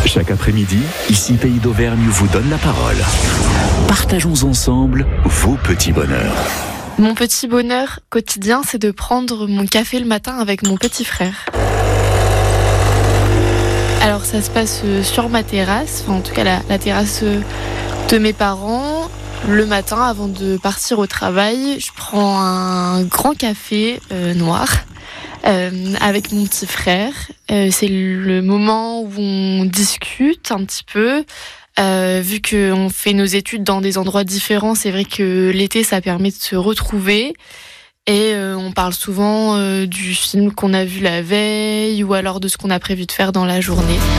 Chaque après-midi, ici Pays d'Auvergne vous donne la parole. Partageons ensemble vos petits bonheurs. Mon petit bonheur quotidien, c'est de prendre mon café le matin avec mon petit frère. Alors ça se passe sur ma terrasse, en tout cas la terrasse de mes parents. Le matin, avant de partir au travail, je prends un grand café noir avec mon petit frère. C'est le moment où on discute un petit peu. Vu qu'on fait nos études dans des endroits différents, c'est vrai que l'été, ça permet de se retrouver. Et on parle souvent du film qu'on a vu la veille ou alors de ce qu'on a prévu de faire dans la journée.